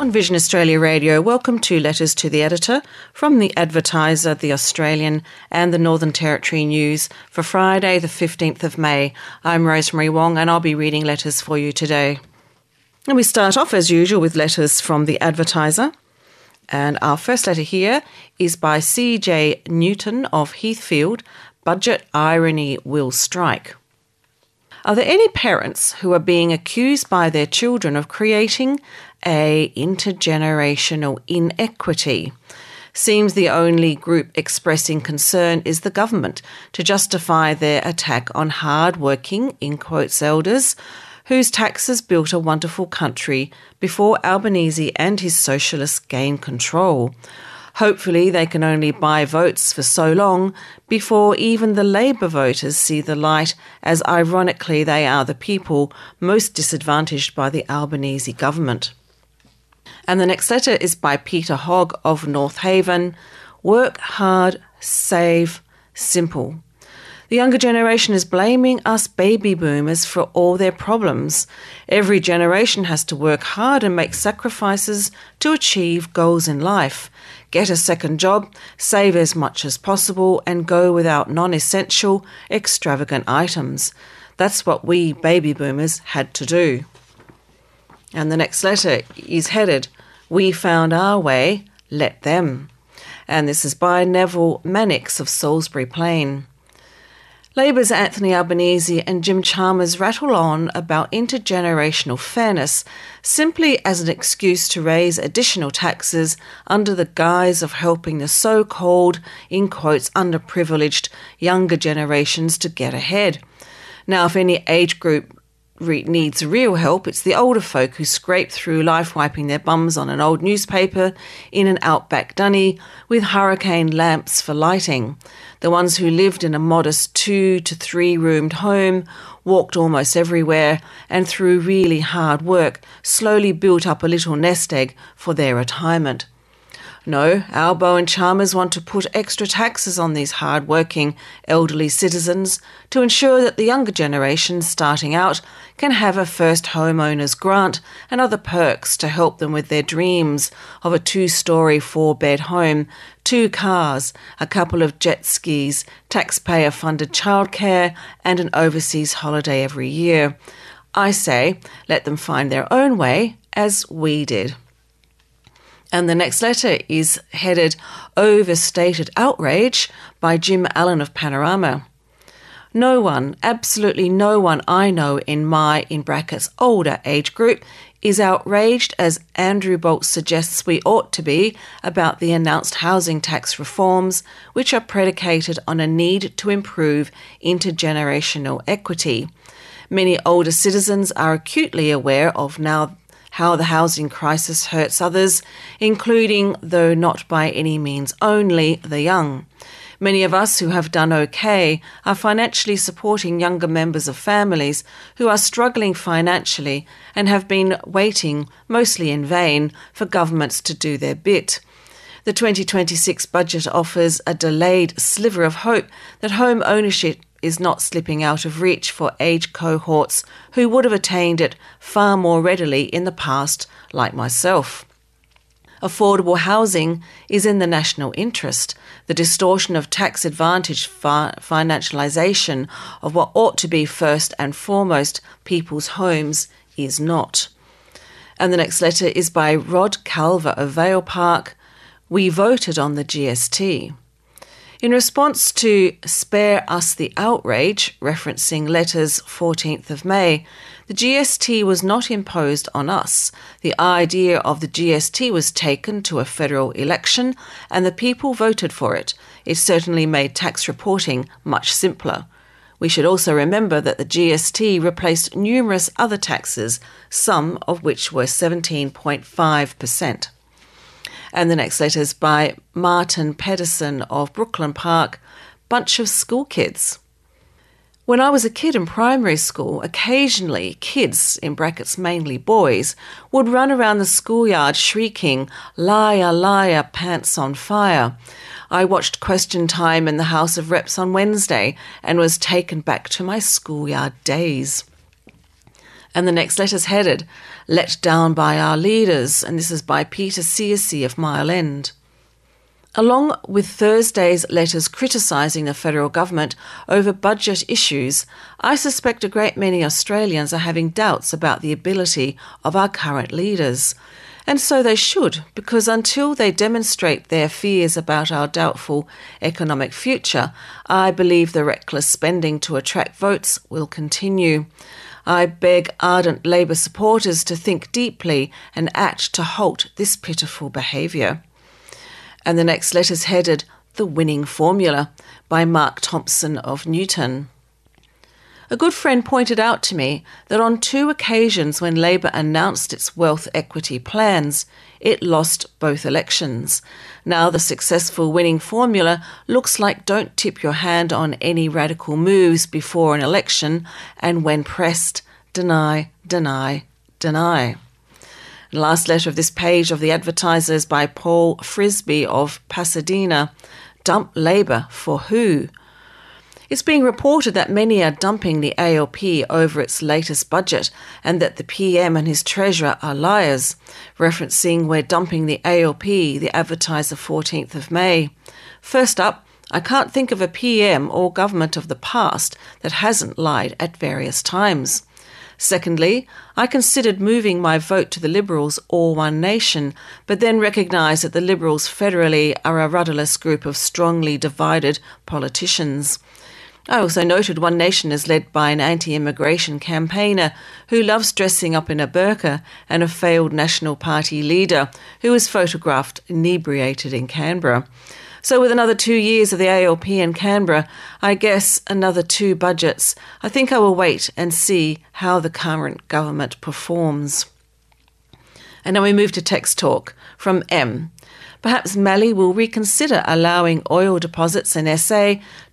On Vision Australia Radio, welcome to Letters to the Editor from The Advertiser, The Australian and the Northern Territory News for Friday the 15th of May. I'm Rosemary Wong and I'll be reading letters for you today. And we start off as usual with letters from The Advertiser. And our first letter here is by C.J. Newton of Heathfield. Budget irony will strike. Are there any parents who are being accused by their children of creating a intergenerational inequity? Seems the only group expressing concern is the government to justify their attack on hard-working, in quotes, elders whose taxes built a wonderful country before Albanese and his socialists gained control. Hopefully they can only buy votes for so long before even the Labour voters see the light, as ironically they are the people most disadvantaged by the Albanese government. And the next letter is by Peter Hogg of North Haven. Work hard, save, simple. The younger generation is blaming us baby boomers for all their problems. Every generation has to work hard and make sacrifices to achieve goals in life. Get a second job, save as much as possible, and go without non-essential, extravagant items. That's what we baby boomers had to do. And the next letter is headed, We Found Our Way, Let Them. And this is by Neville Mannix of Salisbury Plain. Labour's Anthony Albanese and Jim Chalmers rattle on about intergenerational fairness simply as an excuse to raise additional taxes under the guise of helping the so-called, in quotes, underprivileged younger generations to get ahead. Now, if any age group needs real help, it's the older folk who scrape through life wiping their bums on an old newspaper in an outback dunny with hurricane lamps for lighting. The ones who lived in a modest 2 to 3 roomed home, walked almost everywhere, and through really hard work slowly built up a little nest egg for their retirement. No, Albo and Chalmers want to put extra taxes on these hard-working elderly citizens to ensure that the younger generation starting out can have a first homeowner's grant and other perks to help them with their dreams of a 2-storey 4-bed home, 2 cars, a couple of jet skis, taxpayer-funded childcare and an overseas holiday every year. I say, let them find their own way, as we did. And the next letter is headed Overstated Outrage by Jim Allen of Panorama. No one, absolutely no one I know in my, in brackets, older age group is outraged as Andrew Bolt suggests we ought to be about the announced housing tax reforms, which are predicated on a need to improve intergenerational equity. Many older citizens are acutely aware of now how the housing crisis hurts others, including, though not by any means only, the young. Many of us who have done okay are financially supporting younger members of families who are struggling financially and have been waiting, mostly in vain, for governments to do their bit. The 2026 budget offers a delayed sliver of hope that home ownership is not slipping out of reach for age cohorts who would have attained it far more readily in the past, like myself. Affordable housing is in the national interest. The distortion of tax-advantaged financialisation of what ought to be first and foremost people's homes is not. And the next letter is by Rod Calver of Vale Park. We voted on the GST. In response to Spare Us the Outrage, referencing letters 14th of May, the GST was not imposed on us. The idea of the GST was taken to a federal election and the people voted for it. It certainly made tax reporting much simpler. We should also remember that the GST replaced numerous other taxes, some of which were 17.5%. And the next letter is by Martin Pedersen of Brooklyn Park, Bunch of School Kids. When I was a kid in primary school, occasionally kids, in brackets mainly boys, would run around the schoolyard shrieking, "Liar, liar, pants on fire." I watched Question Time in the House of Reps on Wednesday and was taken back to my schoolyard days. And the next letter's headed, Let Down by Our Leaders, and this is by Peter Searcy of Mile End. Along with Thursday's letters criticising the federal government over budget issues, I suspect a great many Australians are having doubts about the ability of our current leaders. And so they should, because until they demonstrate their fears about our doubtful economic future, I believe the reckless spending to attract votes will continue. I beg ardent Labor supporters to think deeply and act to halt this pitiful behaviour. And the next letter's headed, The Winning Formula, by Mark Thompson of Newton. A good friend pointed out to me that on 2 occasions when Labor announced its wealth equity plans, it lost both elections. Now the successful winning formula looks like don't tip your hand on any radical moves before an election, and when pressed, deny, deny, deny. The last letter of this page of The Advertiser is by Paul Frisby of Pasadena. Dump Labor for who? It's being reported that many are dumping the ALP over its latest budget and that the PM and his treasurer are liars, referencing We're Dumping the ALP, The Advertiser 14th of May. First up, I can't think of a PM or government of the past that hasn't lied at various times. Secondly, I considered moving my vote to the Liberals or One Nation, but then recognised that the Liberals federally are a rudderless group of strongly divided politicians. I also noted One Nation is led by an anti-immigration campaigner who loves dressing up in a burqa and a failed National Party leader who was photographed inebriated in Canberra. So with another 2 years of the ALP in Canberra, I guess another 2 budgets, I think I will wait and see how the current government performs. And now we move to text talk from M. Perhaps Mallee will reconsider allowing oil deposits in SA